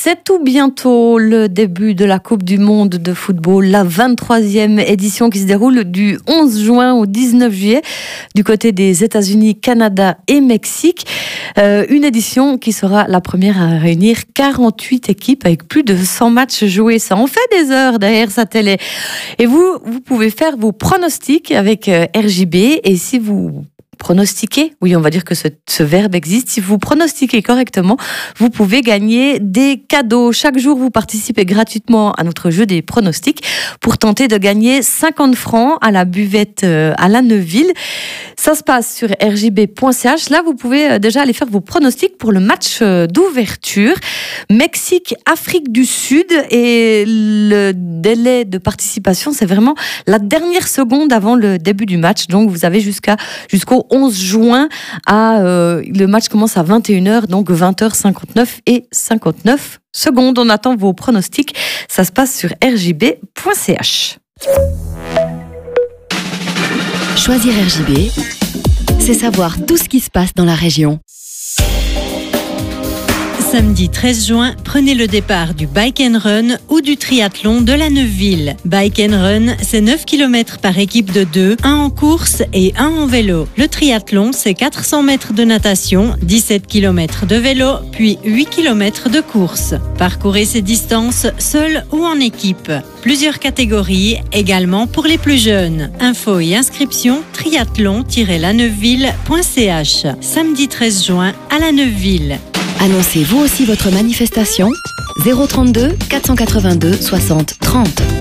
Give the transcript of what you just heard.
C'est tout bientôt le début de la Coupe du Monde de football, la 23e édition qui se déroule du 11 juin au 19 juillet du côté des États-Unis, Canada et Mexique. Une édition qui sera la première à réunir 48 équipes avec plus de 100 matchs joués. Ça en fait des heures derrière sa télé. Et vous pouvez faire vos pronostics avec RJB. Et si vous pronostiquer, oui, on va dire que ce verbe existe. Si vous pronostiquez correctement, vous pouvez gagner des cadeaux. Chaque jour, vous participez gratuitement à notre jeu des pronostics pour tenter de gagner 50 francs à la buvette à la Neuville. Ça se passe sur rjb.ch. Là, vous pouvez déjà aller faire vos pronostics pour le match d'ouverture. Mexique, Afrique du Sud. Et le délai de participation, c'est vraiment la dernière seconde avant le début du match. Donc, vous avez jusqu'au 11 juin. Le match commence à 21h, donc 20h59 et 59 secondes. On attend vos pronostics. Ça se passe sur rjb.ch. Choisir RJB, c'est savoir tout ce qui se passe dans la région. Samedi 13 juin, prenez le départ du Bike and Run ou du triathlon de la Neuville. Bike and Run, c'est 9 km par équipe de 2, 1 en course et 1 en vélo. Le triathlon, c'est 400 mètres de natation, 17 km de vélo, puis 8 km de course. Parcourez ces distances seul ou en équipe. Plusieurs catégories, également pour les plus jeunes. Infos et inscriptions, triathlon-laneuville.ch. Samedi 13 juin à la Neuville. Annoncez vous aussi votre manifestation 032 482 60 30.